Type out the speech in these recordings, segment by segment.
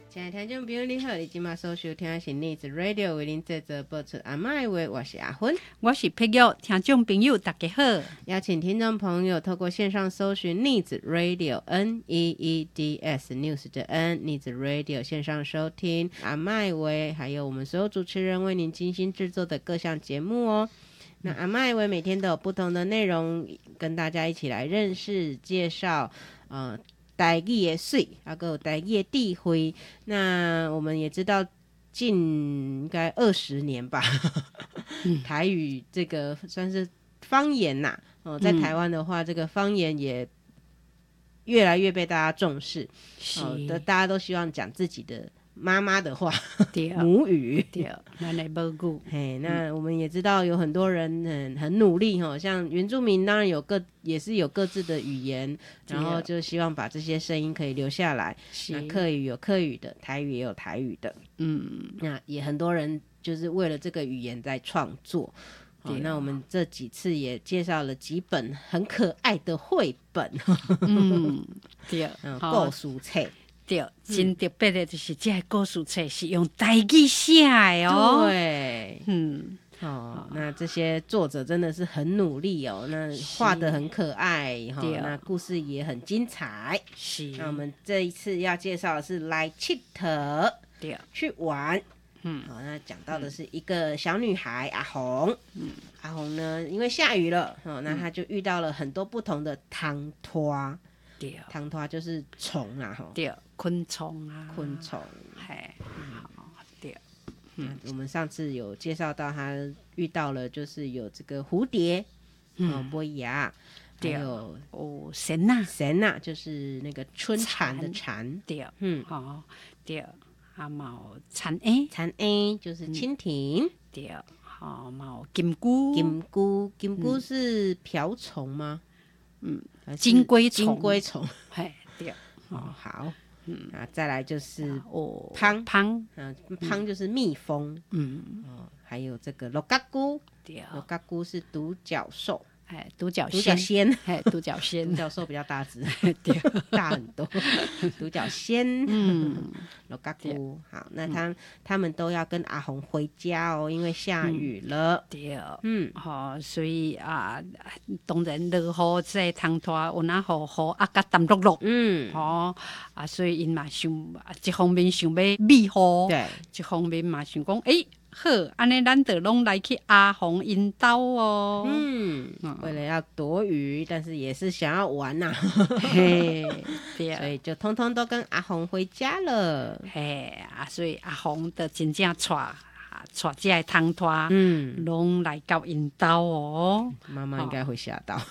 亲爱的听众朋友你好，你今晚所收听的是逆子 Radio 为您制作播出阿嬷的话，我是阿芬， 我是佩玉，听众朋友大家好。 邀请听众朋友透过线上搜寻逆子 Radio NEEDS News 的 N 逆子 Radio 线上收听阿嬷的话，还有我们所有主持人为您精心制作的各项节目哦。那阿嬷的话每天都有不同的内容跟大家一起来认识介绍台语的水，还有台语的智慧。那我们也知道，近应该20年吧，台语这个算是方言呐。在台湾的话，这个方言也越来越被大家重视。大家都希望讲自己的妈妈的话，母语。 对，咱的母语。 那我们也知道有很多人很努力，像原住民当然也是有各自的语言，然后就希望把这些声音可以留下来。那客语有客语的，台语也有台语的。那也很多人就是为了这个语言在创作。那我们这几次也介绍了几本很可爱的绘本。 对， 故事册。 对，真特别的就是这个故事册是用台语写的哦。 对，那这些作者真的是很努力哦，那画得很可爱那故事也很精彩。是，那我们这一次要介绍的是来佚佗，对，去玩。那讲到的是一个小女孩阿红。阿红呢，因为下雨了，那她就遇到了很多不同的汤拖。对，汤拖就是虫啊， 对，昆虫啊， 昆虫。 好，对。 我们上次有介绍到，她遇到了就是有这个蝴蝶，波芽，还有神呐， 就是那个春蚕的蚕。对， 对，还有蚕A， 就是蜻蜓。对， 有金菇， 金菇是瓢虫吗？ 金龟虫， 对，好，再来就是芳就是蜜蜂，还有这个鹿角菇，鹿角菇是独角兽， 独角仙，独角仙， 独角兽比较大只，大很多，独角仙，鹿角菇。好，那他们都要跟阿红回家哦，因为下雨了。对， 所以当然落雨这汤拖有那雨甲澹漉漉，所以因嘛想一方面想要避雨，对，一方面嘛想讲好，安尼咱就拢来去阿红因兜哦。 为了要躲雨，但是也是想要玩呐。所以就通通都跟阿红回家了。 所以阿红就真正带这个汤拖，拢来到因兜哦。 妈妈应该会吓到。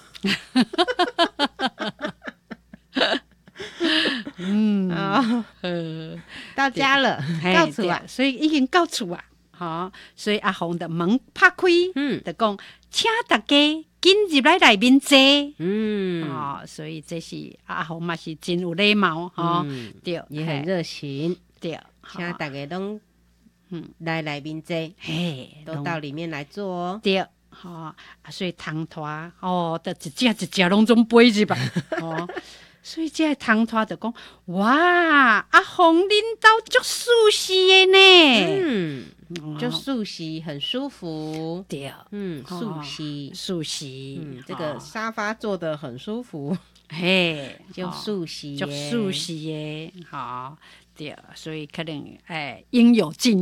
到家了，到厝啊， 所以已经到厝啊。所以阿红的门拍开，就讲请大家紧入来内面坐。所以这是阿红嘛是真有礼貌对， 也很热情， 对， 请大家都来内面坐，都到里面来坐哦。 对，所以汤拖就一只一只拢总飞入吧。所以这个汤拖就讲哇，阿红恁兜足舒适的呢。 就舒适，很舒服。对，舒适，这个沙发坐得很舒服。就舒适的， 对，所以可能应有尽